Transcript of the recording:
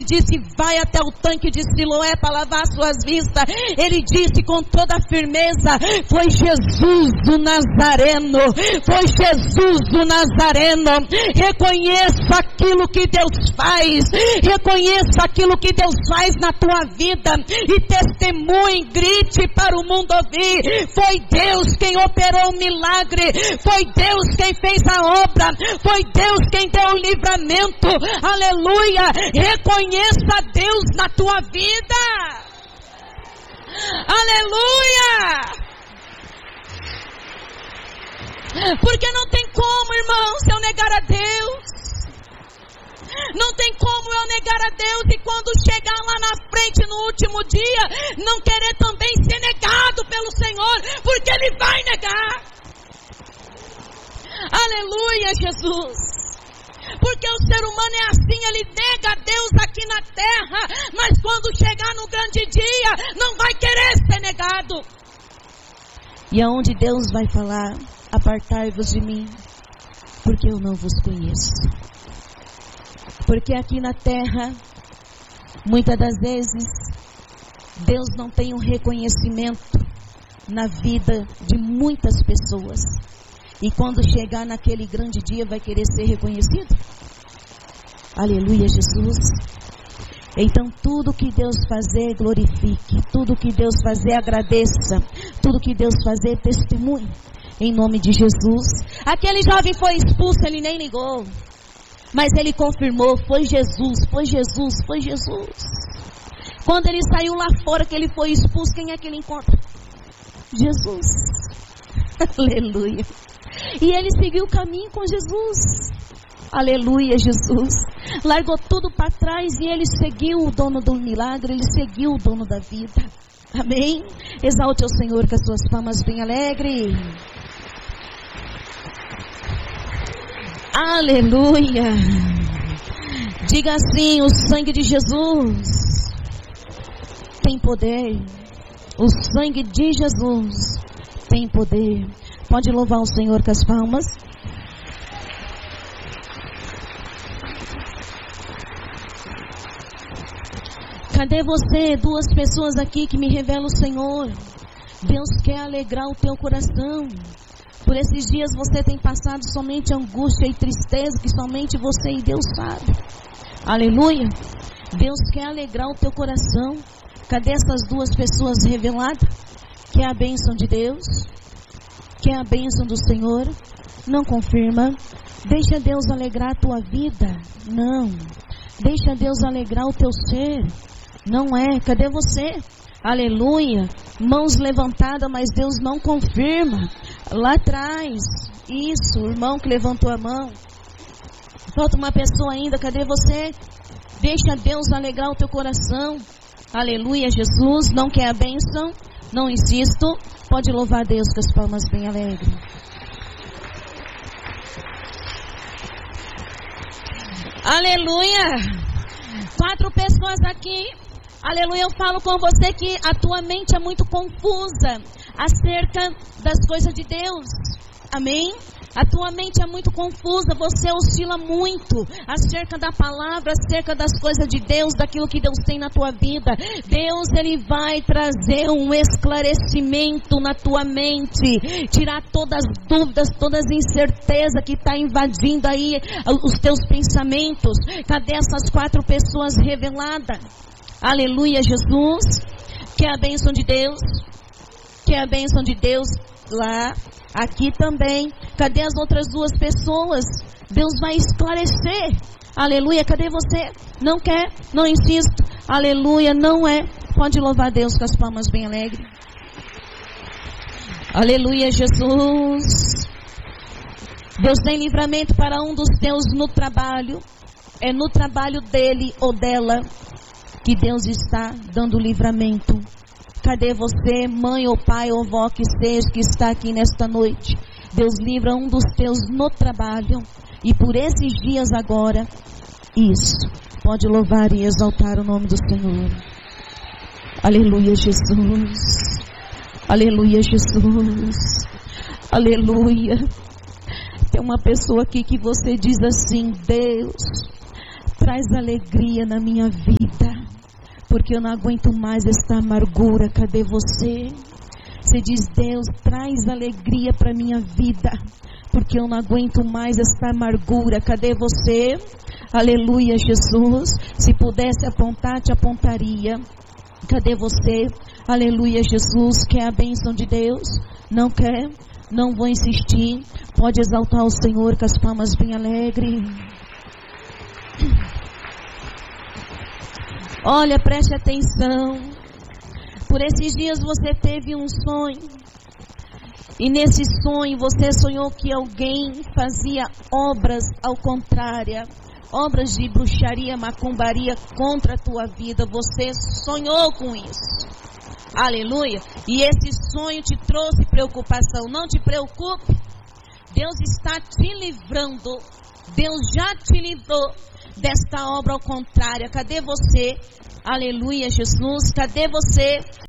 disse: vai até o tanque de Siloé para lavar suas vistas. Ele disse com toda a firmeza: foi Jesus o Nazareno, foi Jesus o Nazareno. Reconheça aquilo que Deus faz, reconheça aquilo que Deus faz na tua vida e testemunhe, grite para o mundo ouvir: foi Deus quem operou o milagre, foi Deus quem fez a obra, foi Deus quem deu o livramento. Aleluia! Reconheça Deus na tua vida. Aleluia! Porque não tem como, irmãos, eu negar a Deus. Não tem como eu negar a Deus e quando chegar lá na frente no último dia, não querer também ser negado pelo Senhor, porque Ele vai negar. Aleluia, Jesus. Porque o ser humano é assim, ele nega a Deus aqui na terra, mas quando chegar no grande dia, não vai querer ser negado. E aonde Deus vai falar: apartai-vos de mim, porque eu não vos conheço. Porque aqui na terra, muitas das vezes, Deus não tem um reconhecimento na vida de muitas pessoas. E quando chegar naquele grande dia, vai querer ser reconhecido? Aleluia, Jesus. Então tudo que Deus fazer, glorifique. Tudo que Deus fazer, agradeça. Tudo que Deus fazer, testemunhe. Em nome de Jesus. Aquele jovem foi expulso, ele nem ligou. Mas ele confirmou: foi Jesus, foi Jesus, foi Jesus. Quando ele saiu lá fora, que ele foi expulso, quem é que ele encontra? Jesus. Aleluia. E ele seguiu o caminho com Jesus. Aleluia, Jesus. Largou tudo para trás e ele seguiu o dono do milagre, ele seguiu o dono da vida. Amém? Exalte ao Senhor com as suas palmas bem alegre. Aleluia. Diga assim: o sangue de Jesus tem poder. O sangue de Jesus tem poder. Pode louvar o Senhor com as palmas. Cadê você? Duas pessoas aqui que me revelam o Senhor. Deus quer alegrar o teu coração. Por esses dias você tem passado somente angústia e tristeza, que somente você e Deus sabe. Aleluia. Deus quer alegrar o teu coração. Cadê essas duas pessoas reveladas? Que é a bênção de Deus, que é a bênção do Senhor. Não confirma. Deixa Deus alegrar a tua vida. Não. Deixa Deus alegrar o teu ser. Não é. Cadê você? Aleluia. Mãos levantadas, mas Deus não confirma. Lá atrás. Isso, o irmão que levantou a mão. Falta uma pessoa ainda. Cadê você? Deixa Deus alegrar o teu coração. Aleluia, Jesus. Não quer a bênção? Não insisto. Pode louvar a Deus com as palmas bem alegres. Aleluia. 4 pessoas aqui. Aleluia. Eu falo com você que a tua mente é muito confusa acerca das coisas de Deus. Amém? A tua mente é muito confusa, você oscila muito acerca da palavra, acerca das coisas de Deus, daquilo que Deus tem na tua vida. Deus, Ele vai trazer um esclarecimento na tua mente, tirar todas as dúvidas, todas as incertezas que está invadindo aí os teus pensamentos. Cadê essas 4 pessoas reveladas? Aleluia, Jesus. Que é a bênção de Deus, que é a bênção de Deus lá. Aqui também. Cadê as outras 2 pessoas? Deus vai esclarecer. Aleluia. Cadê você? Não quer? Não insisto. Aleluia. Não é. Pode louvar Deus com as palmas bem alegres. Aleluia, Jesus. Deus tem livramento para um dos teus no trabalho. É no trabalho dele ou dela que Deus está dando livramento. Cadê você, mãe ou pai ou avó que seja, que está aqui nesta noite? Deus livra um dos teus no trabalho. E por esses dias agora, isso. Pode louvar e exaltar o nome do Senhor. Aleluia, Jesus. Aleluia, Jesus. Aleluia. Tem uma pessoa aqui que você diz assim: Deus, traz alegria na minha vida. porque eu não aguento mais esta amargura. Cadê você? Você diz: Deus, traz alegria para minha vida, porque eu não aguento mais esta amargura. Cadê você? Aleluia, Jesus. Se pudesse apontar, te apontaria. Cadê você? Aleluia, Jesus. Quer a bênção de Deus? Não quer? Não vou insistir. Pode exaltar o Senhor com as palmas bem alegres. Olha, preste atenção. Por esses dias você teve um sonho. E nesse sonho você sonhou que alguém fazia obras ao contrário. Obras de bruxaria, macumbaria contra a tua vida. Você sonhou com isso. Aleluia. E esse sonho te trouxe preocupação. Não te preocupe. Deus está te livrando. Deus já te livrou desta obra ao contrário. Cadê você? Aleluia, Jesus. Cadê você?